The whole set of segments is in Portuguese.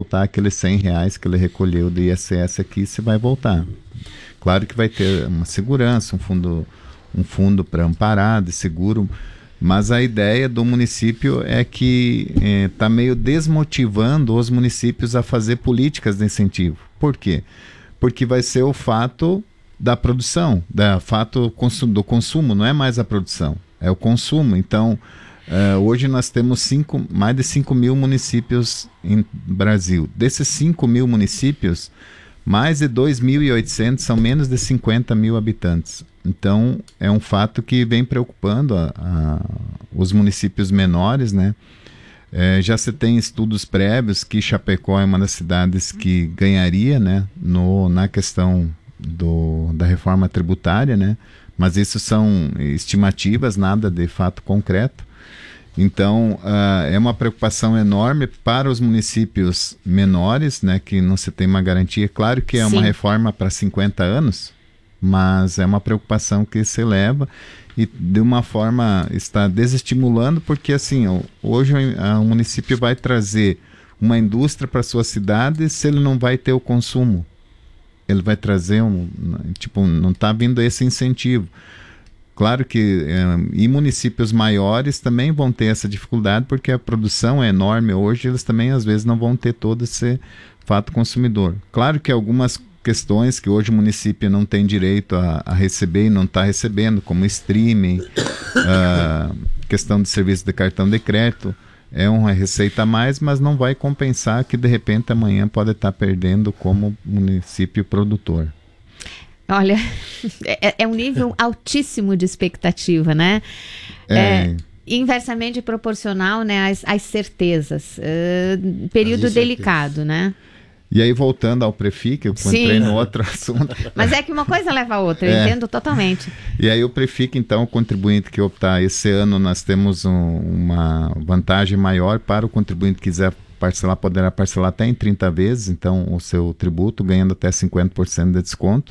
voltar aqueles R$100 que ele recolheu do ISS aqui, você vai voltar. Claro que vai ter uma segurança, um fundo para amparar, de seguro, mas a ideia do município é que está meio desmotivando os municípios a fazer políticas de incentivo. Por quê? Porque vai ser o fato da produção, do consumo, não é mais a produção, é o consumo. Então, hoje nós temos mais de 5 mil municípios no Brasil. Desses 5 mil municípios, mais de 2.800 são menos de 50 mil habitantes. Então, é um fato que vem preocupando os municípios menores, né? Já se tem estudos prévios que Chapecó é uma das cidades que ganharia, né, na questão da reforma tributária, né? Mas isso são estimativas, nada de fato concreto. Então, é uma preocupação enorme para os municípios menores, né, que não se tem uma garantia. Claro que é uma reforma para 50 anos, mas é uma preocupação que se eleva e de uma forma está desestimulando, porque assim, hoje o município vai trazer uma indústria para a sua cidade se ele não vai ter o consumo. Ele vai trazer não está vindo esse incentivo. Claro que e municípios maiores também vão ter essa dificuldade, porque a produção é enorme hoje, eles também às vezes não vão ter todo esse fato consumidor. Claro que algumas questões que hoje o município não tem direito a receber e não está recebendo, como streaming, questão de serviço de cartão de crédito, é uma receita a mais, mas não vai compensar que de repente amanhã pode estar perdendo como município produtor. Olha, é um nível altíssimo de expectativa, né? Inversamente proporcional, né, às certezas. Período delicado, né? E aí, voltando ao Prefic, eu entrei no outro assunto. Mas é que uma coisa leva a outra, eu entendo totalmente. E aí o Prefic, então, o contribuinte que optar, esse ano nós temos uma vantagem maior para o contribuinte que quiser parcelar, poderá parcelar até em 30 vezes, então, o seu tributo, ganhando até 50% de desconto.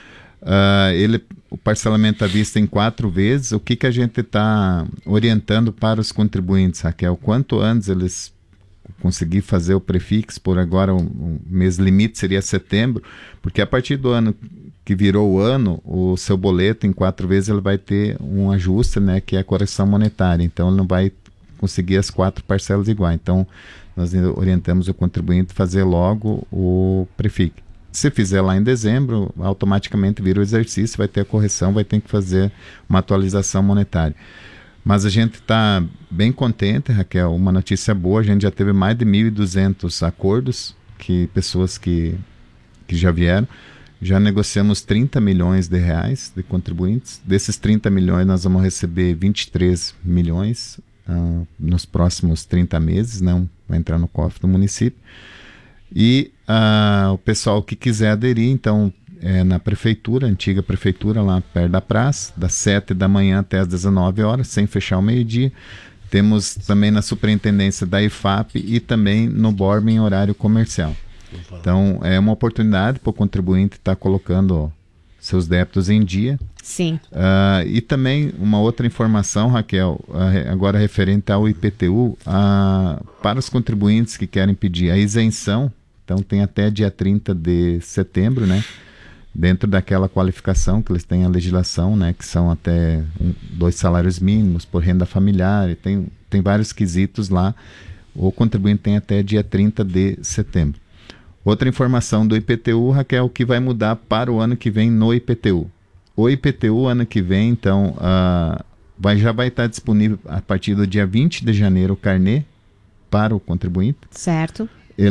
O parcelamento à vista em 4 vezes. O que a gente está orientando para os contribuintes, Raquel? Quanto antes eles conseguir fazer o prefix, por agora o mês limite seria setembro, porque a partir do ano que virou o ano, o seu boleto em 4 vezes ele vai ter um ajuste, né, que é a correção monetária, então ele não vai conseguir as 4 parcelas iguais. Então nós orientamos o contribuinte a fazer logo o prefix. Se fizer lá em dezembro, automaticamente vira o exercício, vai ter a correção, vai ter que fazer uma atualização monetária. Mas a gente está bem contente, Raquel, uma notícia boa, a gente já teve mais de 1.200 acordos, pessoas que já vieram, já negociamos 30 milhões de reais de contribuintes. Desses 30 milhões nós vamos receber 23 milhões nos próximos 30 meses, né, vai entrar no cofre do município. E o pessoal que quiser aderir, então, na prefeitura, antiga prefeitura, lá perto da praça, das 7 da manhã até as 19 horas, sem fechar o meio-dia. Temos também na superintendência da IFAP e também no BORB em horário comercial. Então, é uma oportunidade para o contribuinte estar colocando seus débitos em dia. Sim. E também uma outra informação, Raquel, agora referente ao IPTU, para os contribuintes que querem pedir a isenção, então tem até dia 30 de setembro, né? Dentro daquela qualificação que eles têm a legislação, né, que são até 2 salários mínimos por renda familiar, e tem vários quesitos lá. O contribuinte tem até dia 30 de setembro. Outra informação do IPTU, Raquel, que vai mudar para o ano que vem no IPTU. O IPTU, ano que vem, então, já vai estar disponível a partir do dia 20 de janeiro o carnê para o contribuinte. Certo.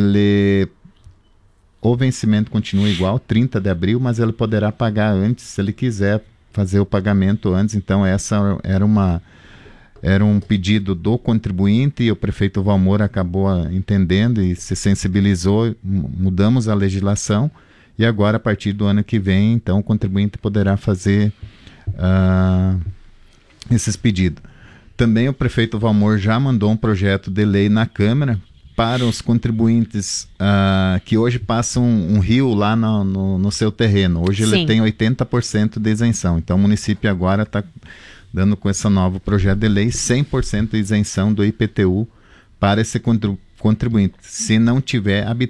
O vencimento continua igual, 30 de abril, mas ele poderá pagar antes, se ele quiser fazer o pagamento antes. Então, essa era um pedido do contribuinte e o prefeito Valmor acabou entendendo e se sensibilizou, mudamos a legislação e agora, a partir do ano que vem, então, o contribuinte poderá fazer esses pedidos. Também o prefeito Valmor já mandou um projeto de lei na Câmara para os contribuintes que hoje passam um rio lá no seu terreno. Hoje ele tem 80% de isenção. Então o município agora está dando com esse novo projeto de lei 100% de isenção do IPTU para esse contribuinte, se não tiver